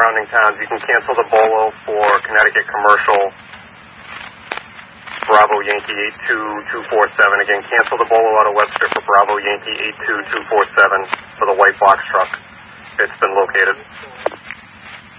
surrounding towns. You can cancel the BOLO for Connecticut Commercial, Bravo Yankee 82247. Again, cancel the BOLO out of Webster for Bravo Yankee 82247 for the white box truck. It's been located.